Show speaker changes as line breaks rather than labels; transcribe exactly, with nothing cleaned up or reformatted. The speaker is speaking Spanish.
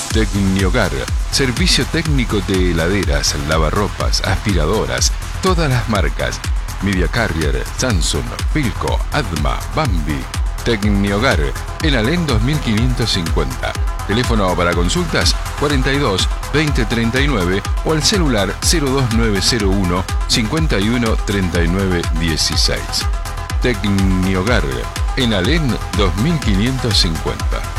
Tecnihogar, servicio técnico de heladeras, lavarropas, aspiradoras, todas las marcas. Media Carrier, Samsung, Philco, Adma, Bambi. Tecnihogar, en Alén dos mil quinientos cincuenta. Teléfono para consultas cuarenta y dos, veinte, treinta y nueve o al celular cero dos nueve cero uno, cincuenta y uno, treinta y nueve, dieciséis. Tecnihogar, en Alén dos mil quinientos cincuenta.